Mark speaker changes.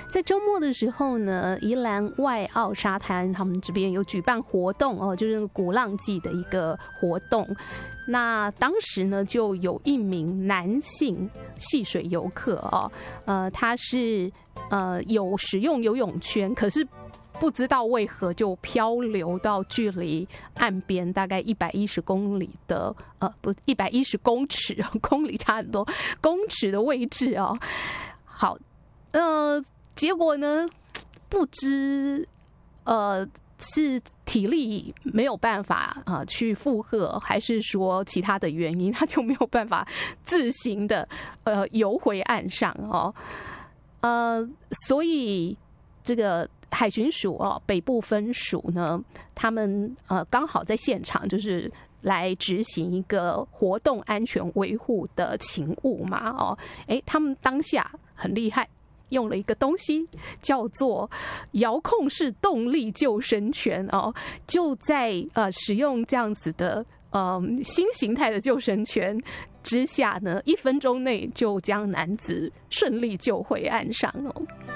Speaker 1: 在周末的时候呢，宜兰外澳沙滩他们这边有举办活动哦，就是鼓浪祭的一个活动。那当时呢，就有一名男性戏水游客哦，他是有使用游泳圈，可是不知道为何就漂流到距离岸边大概110公里的不110公尺，公里差很多，公尺的位置哦。好，结果呢，不知是体力没有办法去负荷，还是说其他的原因，他就没有办法自行的游回岸上哦。所以这个海巡署北部分署呢，他们刚好在现场就是来执行一个活动安全维护的勤务嘛他们当下很厉害，用了一个东西叫做遥控式动力救生圈就在使用这样子的新形态的救生圈之下呢，1分钟内就将男子顺利救回岸上